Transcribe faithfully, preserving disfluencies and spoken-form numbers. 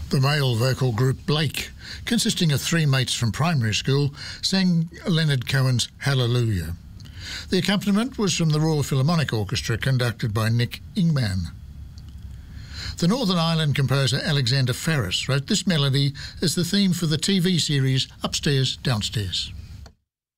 The male vocal group Blake, consisting of three mates from primary school, sang Leonard Cohen's Hallelujah. The accompaniment was from the Royal Philharmonic Orchestra, conducted by Nick Ingman. The Northern Ireland composer Alexander Farris wrote this melody as the theme for the T V series Upstairs, Downstairs.